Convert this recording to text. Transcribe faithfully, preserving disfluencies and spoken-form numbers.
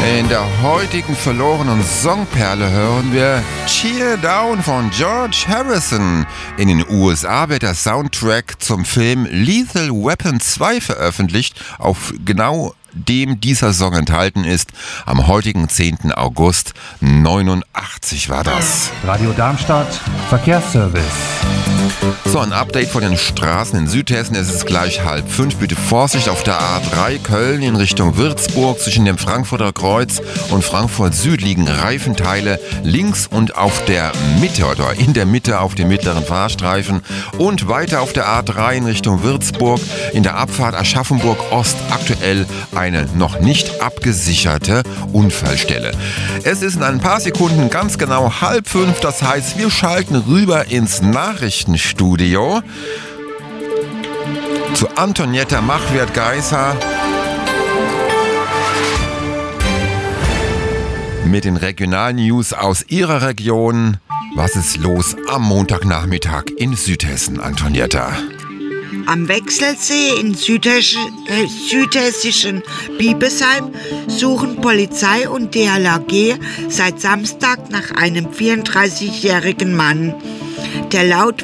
In der heutigen verlorenen Songperle hören wir Cheer Down von George Harrison. In den U S A wird der Soundtrack zum Film Lethal Weapon zwei veröffentlicht, auf genau dem dieser Song enthalten ist. Am heutigen zehnten August neunundachtzig war das. Radio Darmstadt, Verkehrsservice. So, ein Update von den Straßen in Südhessen. Es ist gleich halb fünf. Bitte Vorsicht auf der A drei Köln in Richtung Würzburg. Zwischen dem Frankfurter Kreuz und Frankfurt Süd liegen Reifenteile links und auf der Mitte oder in der Mitte auf dem mittleren Fahrstreifen. Und weiter auf der A drei in Richtung Würzburg in der Abfahrt Aschaffenburg Ost aktuell eine noch nicht abgesicherte Unfallstelle. Es ist in ein paar Sekunden ganz genau halb fünf. Das heißt, wir schalten rüber ins Nachrichtenstudio zu Antonietta Machwert-Geisser mit den Regionalnews aus ihrer Region. Was ist los am Montagnachmittag in Südhessen, Antonietta? Am Wechselsee in südhess- äh, südhessischen Biebesheim suchen Polizei und D L R G seit Samstag nach einem vierunddreißigjährigen Mann, der laut